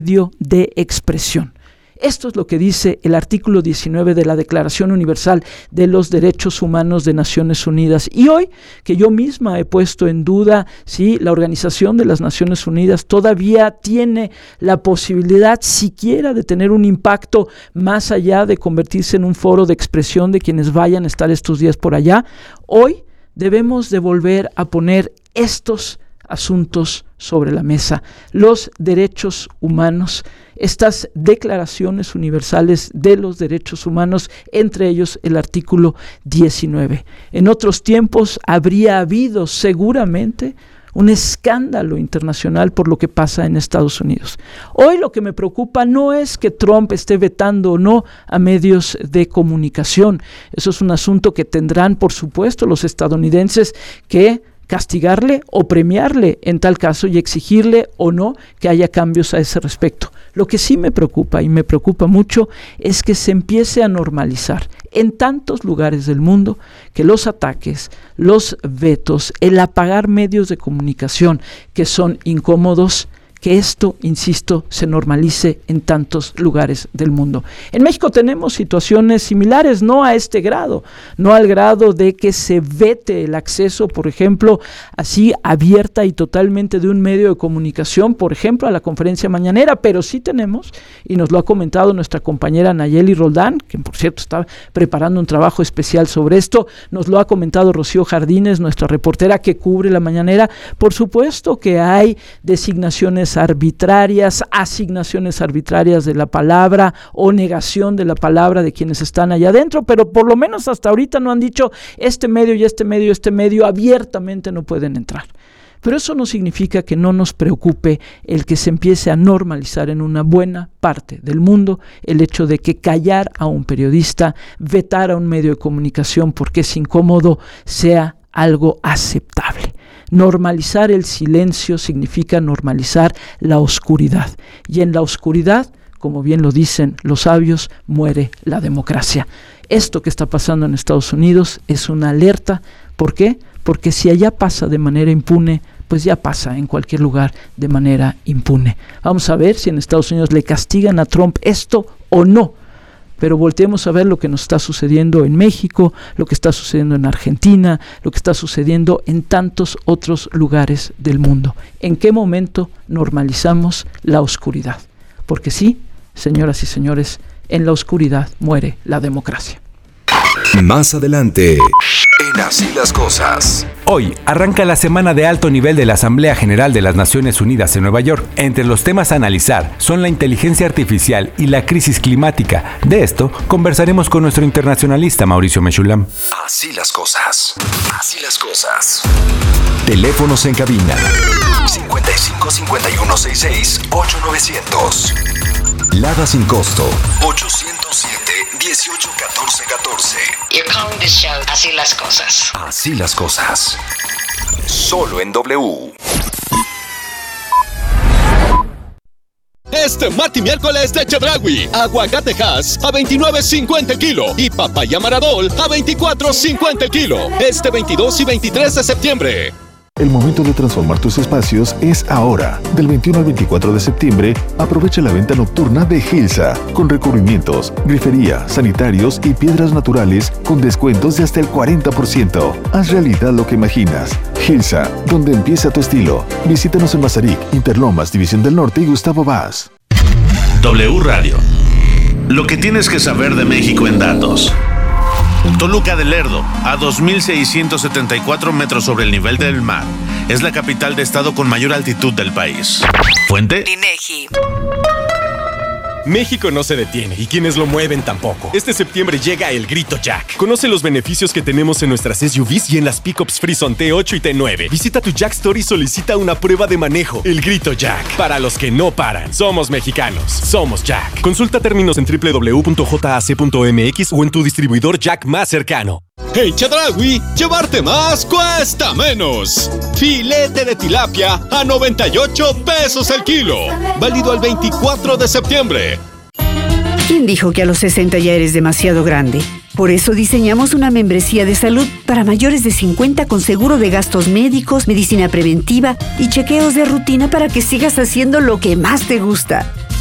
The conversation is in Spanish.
de expresión. Esto es lo que dice el artículo 19 de la Declaración Universal de los Derechos Humanos de Naciones Unidas. Y hoy, que yo misma he puesto en duda si la Organización de las Naciones Unidas todavía tiene la posibilidad siquiera de tener un impacto más allá de convertirse en un foro de expresión de quienes vayan a estar estos días por allá, hoy debemos de volver a poner estos asuntos sobre la mesa, los derechos humanos, estas declaraciones universales de los derechos humanos, entre ellos el artículo 19. En otros tiempos habría habido seguramente un escándalo internacional por lo que pasa en Estados Unidos. Hoy lo que me preocupa no es que Trump esté vetando o no a medios de comunicación. Eso es un asunto que tendrán, por supuesto, los estadounidenses que castigarle o premiarle en tal caso y exigirle o no que haya cambios a ese respecto. Lo que sí me preocupa y me preocupa mucho es que se empiece a normalizar en tantos lugares del mundo que los ataques, los vetos, el apagar medios de comunicación que son incómodos, que esto, insisto, se normalice en tantos lugares del mundo. En México tenemos situaciones similares, no a este grado, no al grado de que se vete el acceso, por ejemplo, así abierta y totalmente de un medio de comunicación, por ejemplo, a la conferencia mañanera, pero sí tenemos, y nos lo ha comentado nuestra compañera Nayeli Roldán, que por cierto está preparando un trabajo especial sobre esto, nos lo ha comentado Rocío Jardines, nuestra reportera que cubre la mañanera. Por supuesto que hay designaciones arbitrarias, asignaciones arbitrarias de la palabra o negación de la palabra de quienes están allá adentro, pero por lo menos hasta ahorita no han dicho este medio y este medio abiertamente no pueden entrar. Pero eso no significa que no nos preocupe el que se empiece a normalizar en una buena parte del mundo el hecho de que callar a un periodista, vetar a un medio de comunicación porque es incómodo, sea algo aceptable. Normalizar el silencio significa normalizar la oscuridad. Y en la oscuridad, como bien lo dicen los sabios, muere la democracia. Esto que está pasando en Estados Unidos es una alerta. ¿Por qué? Porque si allá pasa de manera impune, pues ya pasa en cualquier lugar de manera impune. Vamos a ver si en Estados Unidos le castigan a Trump esto o no. Pero volteemos a ver lo que nos está sucediendo en México, lo que está sucediendo en Argentina, lo que está sucediendo en tantos otros lugares del mundo. ¿En qué momento normalizamos la oscuridad? Porque sí, señoras y señores, en la oscuridad muere la democracia. Más adelante, en Así las Cosas. Hoy arranca la semana de alto nivel de la Asamblea General de las Naciones Unidas en Nueva York. Entre los temas a analizar son la inteligencia artificial y la crisis climática. De esto conversaremos con nuestro internacionalista Mauricio Mechulam. Así las cosas. Así las cosas. Teléfonos en cabina. 55 51 66 8900. Lada sin costo. 807-18 14 14. You're calling this show Así las Cosas. Así las cosas. Solo en W. Este martes y miércoles de Chedraui, aguacate Hass a $29.50 el kilo y papaya Maradol a $24.50 el kilo. Este 22 y 23 de septiembre. El momento de transformar tus espacios es ahora. Del 21 al 24 de septiembre, aprovecha la venta nocturna de Gilsa, con recubrimientos, grifería, sanitarios y piedras naturales con descuentos de hasta el 40%. Haz realidad lo que imaginas. Gilsa, donde empieza tu estilo. Visítanos en Mazarik, Interlomas, División del Norte y Gustavo Vaz. W Radio. Lo que tienes que saber de México en datos. Toluca de Lerdo, a 2.674 metros sobre el nivel del mar, es la capital de estado con mayor altitud del país. ¿Fuente? INEGI. México no se detiene y quienes lo mueven tampoco. Este septiembre llega el Grito Jack. Conoce los beneficios que tenemos en nuestras SUVs y en las pickups Frison T8 y T9. Visita tu Jack Store y solicita una prueba de manejo. El Grito Jack. Para los que no paran. Somos mexicanos. Somos Jack. Consulta términos en www.jac.mx o en tu distribuidor Jack más cercano. En Chedraui, llevarte más cuesta menos. Filete de tilapia a 98 pesos el kilo. Válido al 24 de septiembre. ¿Quién dijo que a los 60 ya eres demasiado grande? Por eso diseñamos una membresía de salud para mayores de 50 con seguro de gastos médicos, medicina preventiva y chequeos de rutina para que sigas haciendo lo que más te gusta.